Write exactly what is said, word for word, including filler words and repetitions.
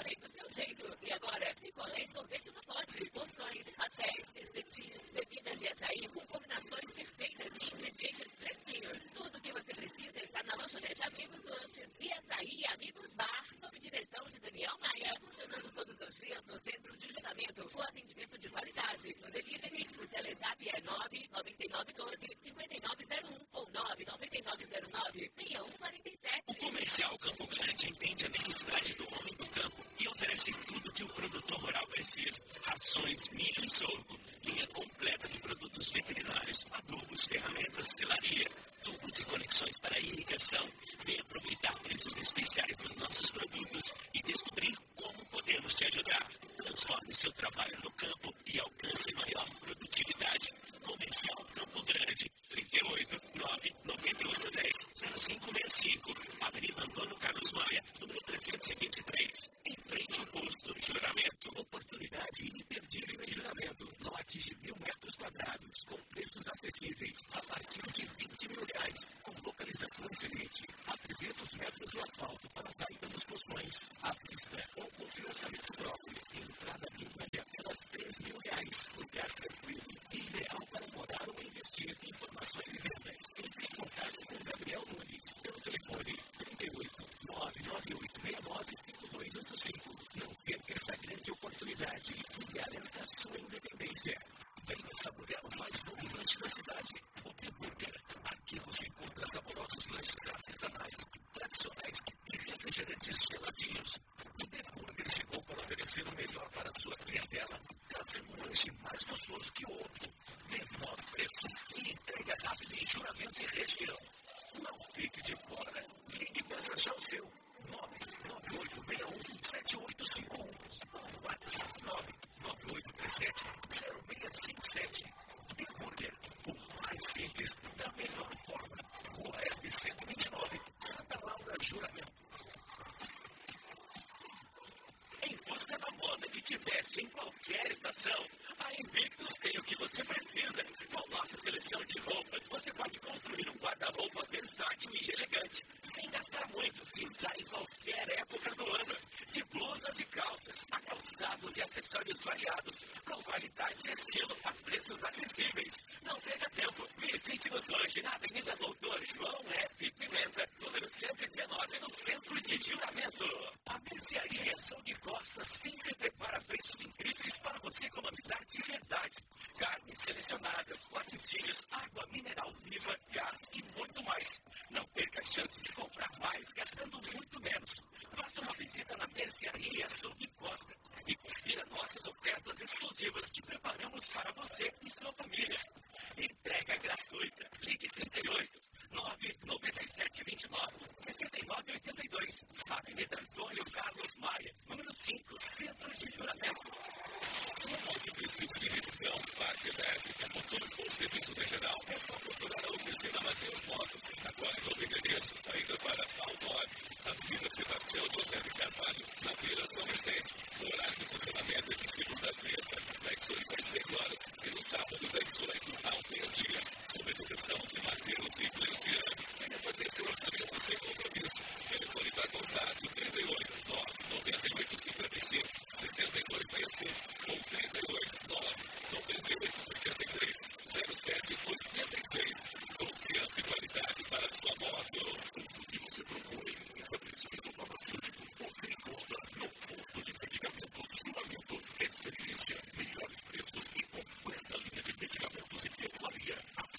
bem do seu jeito. E agora, picolé e sorvete no pote. Porções, pastéis, espetinhos, bebidas e açaí com combinações perfeitas e ingredientes fresquinhos. Tudo o que você precisa está na lanchonete Amigos Lanches e Açaí Amigos Bar, sob direção de Daniel Maia. Funcionando todos os dias no centro de julgamento, com atendimento de qualidade. No delivery, o Telezap é nove nove nove um dois cinco nove zero um ou nove nove nove zero nove seis um quatro sete. O Comercial Campo Grande entende a necessidade do homem do campo e oferece tudo que o produtor rural precisa. Rações, milho e sorgo, linha completa de produtos veterinários, adubos, ferramentas, selaria, tubos e conexões para irrigação. Venha aproveitar preços especiais dos nossos produtos e descobrir como podemos te ajudar. Transforme seu trabalho no campo e alcance maior produtividade. Comercial Campo Grande, trinta e oito, nove nove oito um zero, zero cinco seis cinco, Avenida Antônio Carlos Maia, número trezentos e vinte e três, em frente ao posto de Juramento. Oportunidade imperdível em Juramento, lote de mil metros quadrados, com preços acessíveis, a partir de vinte mil reais, com localização excelente, a trezentos metros do asfalto para a saída dos poções, à vista ou com financiamento próprio, entrada mínima de apenas três mil reais, lugar tranquilo e ideal para morar ou investir. Informações e vendas. Entre em contato com Gabriel Nunes pelo telefone trinta e oito, nove nove oito seis nove cinco dois oito cinco. Não perca esta grande oportunidade e garanta sua independência. Venha saborear o mais novo lanche da cidade, o The Burger. Aqui você encontra saborosos lanches artesanais, tradicionais e refrigerantes geladinhos. O The Burger chegou para oferecer o melhor para a sua clientela, trazendo um lanche mais gostoso que o outro, menor preço e entrega rápida em Juramento e região. Não fique de fora. Ligue e peça já o seu. nove nove oito seis um sete oito cinco um ou WhatsApp nove nove oito três sete zero seis cinco sete. The Burger, o mais simples da melhor forma. Rua F cento e vinte e nove, Santa Laura, Juramento. Em busca da moda que te veste em qualquer estação, a Invictus tem o que você precisa. Com nossa seleção de roupas, você pode construir um guarda-roupa versátil e elegante, sem gastar muito e usar em qualquer época do ano. De blusas e calças, a calçados e acessórios variados, com qualidade e estilo a preços acessíveis. Não perca tempo, visite-nos hoje na Avenida Doutor João F. Pimenta, número cento e dezenove, no centro de Juramento. A mercearia São de Costa sempre prepara preços incríveis para você economizar de verdade. Carnes selecionadas, laticínios, água mineral viva, gás e muito mais. Não perca a chance de comprar mais gastando muito menos. Faça uma visita na mercearia São de Costa e confira nossas ofertas exclusivas que preparamos para você e sua família. Entrega gratuita. Ligue trinta e oito, nove nove sete dois nove, seis nove oito dois. Avenida Antônio Carlos Maia, número cinco, Centro de Juramento. Sua moto precisa de revisão, parte elétrica, motor ou serviço de geral. É só procurar a oficina Mateus Motos. Agora no endereço, saída para Palmore, Avenida Sebastião José de Carvalho, na Vila São Vicente. O horário de funcionamento é de segunda a sexta, das oito às seis horas, e no sábado das oito ao meio-dia. Sob a direção de Matheus e Cleutiano. Venha fazer seu orçamento sem compromisso.